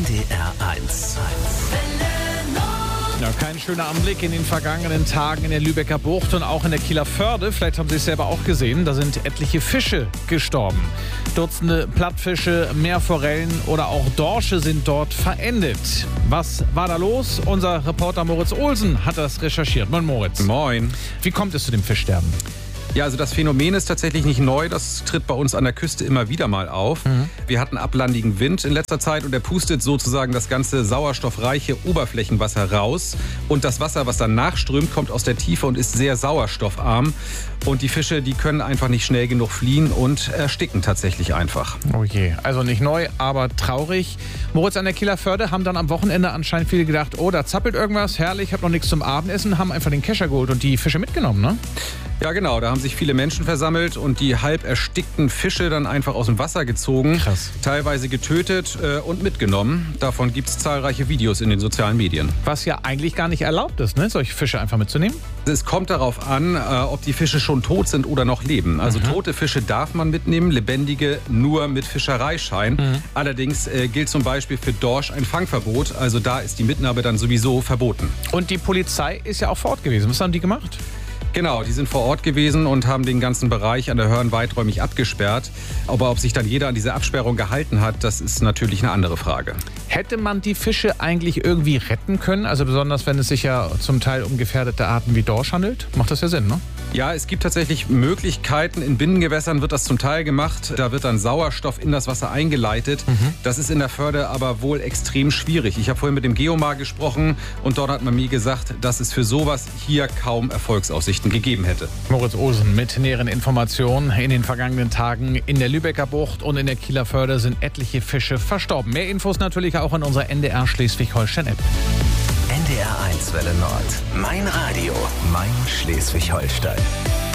NDR 1. Ja, kein schöner Anblick in den vergangenen Tagen in der Lübecker Bucht und auch in der Kieler Förde. Vielleicht haben Sie es selber auch gesehen. Da sind etliche Fische gestorben. Dutzende Plattfische, Meerforellen oder auch Dorsche sind dort verendet. Was war da los? Unser Reporter Moritz Olsen hat das recherchiert. Moin Moritz. Moin. Wie kommt es zu dem Fischsterben? Ja, also das Phänomen ist tatsächlich nicht neu. Das tritt bei uns an der Küste immer wieder mal auf. Wir hatten ablandigen Wind in letzter Zeit und der pustet sozusagen das ganze sauerstoffreiche Oberflächenwasser raus. Und das Wasser, was dann nachströmt, kommt aus der Tiefe und ist sehr sauerstoffarm. Und die Fische, die können einfach nicht schnell genug fliehen und ersticken tatsächlich einfach. Oh je, also nicht neu, aber traurig. Moritz, an der Kieler Förde haben dann am Wochenende anscheinend viele gedacht, oh, da zappelt irgendwas, herrlich, ich habe noch nichts zum Abendessen, haben einfach den Kescher geholt und die Fische mitgenommen, ne? Ja, genau. Da haben sich viele Menschen versammelt und die halb erstickten Fische dann einfach aus dem Wasser gezogen. Krass. Teilweise getötet und mitgenommen. Davon gibt es zahlreiche Videos in den sozialen Medien. Was ja eigentlich gar nicht erlaubt ist, ne? Solche Fische einfach mitzunehmen. Es kommt darauf an, ob die Fische schon tot sind oder noch leben. Also tote Fische darf man mitnehmen, lebendige nur mit Fischereischein. Allerdings gilt zum Beispiel für Dorsch ein Fangverbot. Also da ist die Mitnahme dann sowieso verboten. Und die Polizei ist ja auch vor Ort gewesen. Was haben die gemacht? Genau, die sind vor Ort gewesen und haben den ganzen Bereich an der Hörn weiträumig abgesperrt. Aber ob sich dann jeder an diese Absperrung gehalten hat, das ist natürlich eine andere Frage. Hätte man die Fische eigentlich irgendwie retten können? Also besonders, wenn es sich ja zum Teil um gefährdete Arten wie Dorsch handelt? Macht das ja Sinn, ne? Ja, es gibt tatsächlich Möglichkeiten. In Binnengewässern wird das zum Teil gemacht. Da wird dann Sauerstoff in das Wasser eingeleitet. Das ist in der Förde aber wohl extrem schwierig. Ich habe vorhin mit dem Geomar gesprochen und dort hat man mir gesagt, dass es für sowas hier kaum Erfolgsaussichten gegeben hätte. Moritz Olsen mit näheren Informationen. In den vergangenen Tagen in der Lübecker Bucht und in der Kieler Förde sind etliche Fische verstorben. Mehr Infos natürlich auch in unserer NDR Schleswig-Holstein-App. NDR 1 Welle Nord. Mein Radio. Mein Schleswig-Holstein.